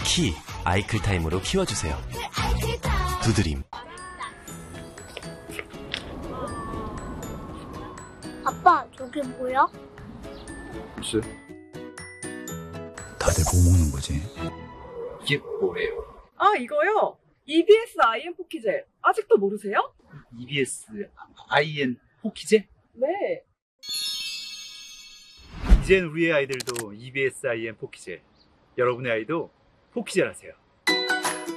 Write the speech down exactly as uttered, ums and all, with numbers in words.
키 아이클타임으로 키워주세요. 두드림. 아빠, 저게 뭐야? 글쎄. 다들 뭐 먹는 거지? 이게 뭐예요? 아, 이거요? 이비에스 아이엔 포키젤. 아직도 모르세요? 이비에스 아이엔 포키제? 네. 이젠 우리의 아이들도 이비에스 아이엔 포키제. 여러분의 아이도 포키제라세요.